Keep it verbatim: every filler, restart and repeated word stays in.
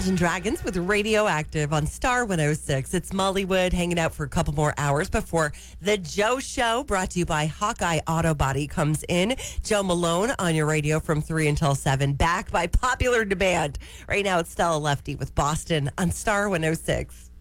Imagine Dragons with Radioactive on Star one oh six. It's Mollywood hanging out for a couple more hours before the Joe Show, brought to you by Hawkeye Auto Body, comes in. Joe Malone on your radio from three until seven, back by popular demand. Right now it's Stella Lefty with Boston on Star one oh six.